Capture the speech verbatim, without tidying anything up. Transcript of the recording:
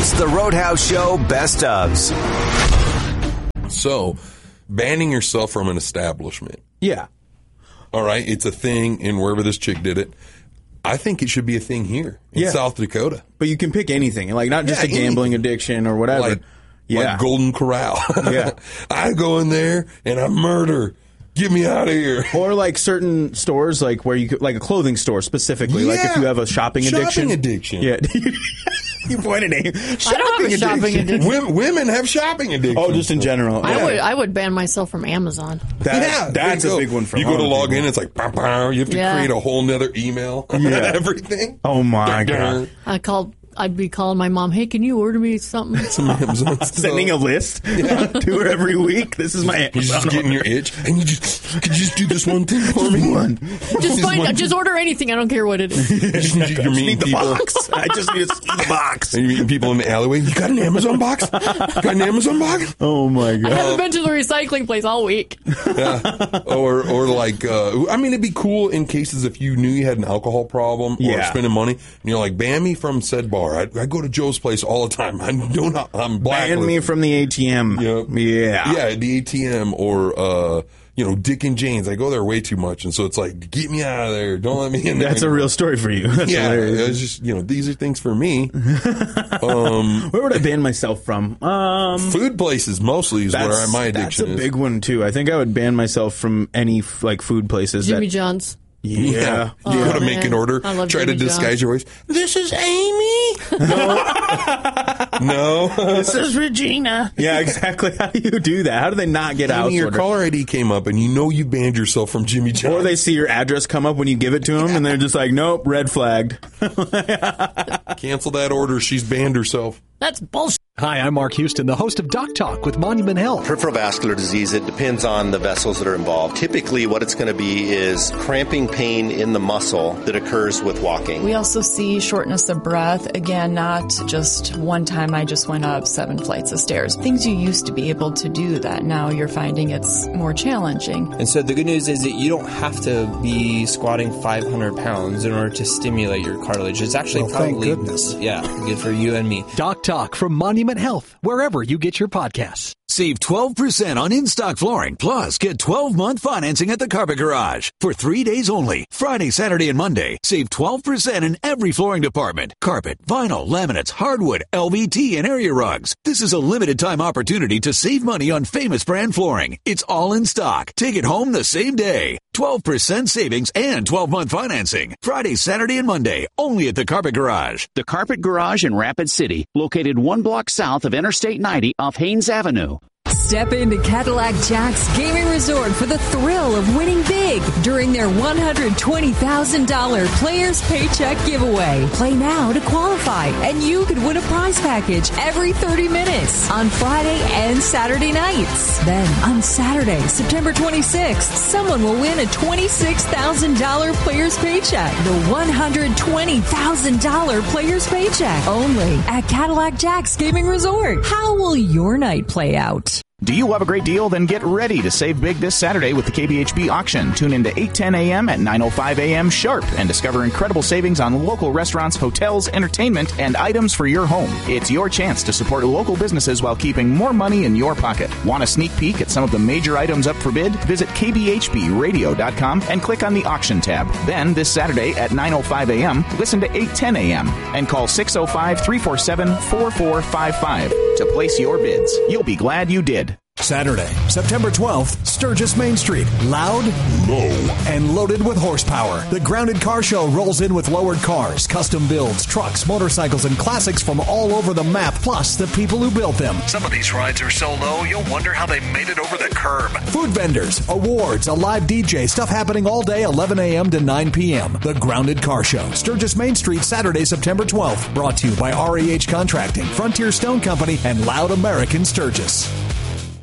It's the Roadhouse Show Best Ofs. So, banning yourself from an establishment. Yeah. All right, it's a thing in wherever this chick did it. I think it should be a thing here in Yeah. South Dakota. But you can pick anything, like not just Yeah, a gambling anything. addiction or whatever. Like, yeah. like Golden Corral. Yeah. I go in there and I murder. Get me out of here. Or like certain stores, like where you could, like a clothing store specifically, like if Yeah. you have a shopping, Shopping addiction. addiction. Yeah. You pointed at him. I don't have a shopping addiction. Women, women have shopping addiction. Oh, just in general. I Yeah. would I would ban myself from Amazon. That, Yeah, that's there a you big go. one for you a go lot to of log people. in. It's like pow, pow, you have to Yeah. create a whole nother email. Yeah. Everything. Oh my Dun, dun. god! I called. I'd be calling my mom. Hey, can you order me something? Some Amazon stuff. Sending a list to her every week. This is my You're just Amazon getting your itch, and you just could you just do this one thing for me. one. Just one find. Just order anything. I don't care what it is. You just need, you're I meeting need the people. box. I just need to see the box. And you're meeting people in the alleyway. You got an Amazon box? You got an Amazon box? Oh my I god! haven't been to the recycling place all week. Yeah. Or or like, uh, I mean, it'd be cool in cases if you knew you had an alcohol problem or Yeah. spending money, and you're like, ban me from said bar. I, I go to Joe's place all the time. I do not. I'm black. Ban me from the A T M. Yep. Yeah. Yeah, the A T M or, uh, you know, Dick and Jane's. I go there way too much. And so it's like, get me out of there. Don't let me in there. That's a real story for you. That's Yeah. hilarious. It's just, you know, these are things for me. um, Where would I ban myself from? Um, food places mostly is where that's, my that's addiction a is. big one too. I think I would ban myself from any f- like food places. Jimmy that, John's. Yeah. Yeah. You Oh, go to make man. an order, I love try to Jimmy disguise John's. your voice. This is Amy. No. no. This is Regina. Yeah, exactly. How do you do that? How do they not get out? Amy, your caller I D came up and you know you banned yourself from Jimmy John's. Or they see your address come up when you give it to them, and they're just like, "Nope, red flagged." Cancel that order. She's banned herself. That's bullshit. Hi, I'm Mark Houston, the host of Doc Talk with Monument Health. Peripheral vascular disease, it depends on the vessels that are involved. Typically, what it's going to be is cramping pain in the muscle that occurs with walking. We also see shortness of breath. Again, not just one time I just went up seven flights of stairs. Things you used to be able to do that now you're finding it's more challenging. And so the good news is that you don't have to be squatting five hundred pounds in order to stimulate your cartilage. It's actually Well, thank probably, goodness. yeah, good for you and me. Doc Talk from Monument Health, wherever you get your podcasts. Save twelve percent on in-stock flooring, plus get twelve-month financing at the Carpet Garage. For three days only, Friday, Saturday, and Monday, save twelve percent in every flooring department. Carpet, vinyl, laminates, hardwood, L V T, and area rugs. This is a limited-time opportunity to save money on famous brand flooring. It's all in stock. Take it home the same day. twelve percent savings and twelve-month financing. Friday, Saturday, and Monday, only at the Carpet Garage. The Carpet Garage in Rapid City, located one block south of Interstate ninety off Haynes Avenue. Step into Cadillac Jack's Gaming Resort for the thrill of winning big during their one hundred twenty thousand dollars Players Paycheck Giveaway. Play now to qualify, and you could win a prize package every thirty minutes on Friday and Saturday nights. Then, on Saturday, September twenty-sixth, someone will win a twenty-six thousand dollars Players Paycheck. The one hundred twenty thousand dollars Players Paycheck. Only at Cadillac Jack's Gaming Resort. How will your night play out? Do you love a great deal? Then get ready to save big this Saturday with the K B H B auction. Tune in to eight ten a.m. at nine oh five a.m. sharp and discover incredible savings on local restaurants, hotels, entertainment, and items for your home. It's your chance to support local businesses while keeping more money in your pocket. Want a sneak peek at some of the major items up for bid? Visit k b h b radio dot com and click on the auction tab. Then, this Saturday at nine oh five a.m., listen to eight ten a.m. and call six oh five, three four seven, four four five five to place your bids. You'll be glad you did. Saturday, September twelfth, Sturgis Main Street. Loud, low, and loaded with horsepower. The Grounded Car Show rolls in with lowered cars, custom builds, trucks, motorcycles, and classics from all over the map, plus the people who built them. Some of these rides are so low, you'll wonder how they made it over the curb. Food vendors, awards, a live D J, stuff happening all day, eleven a.m. to nine p.m. The Grounded Car Show, Sturgis Main Street, Saturday, September twelfth. Brought to you by R E H Contracting, Frontier Stone Company, and Loud American Sturgis.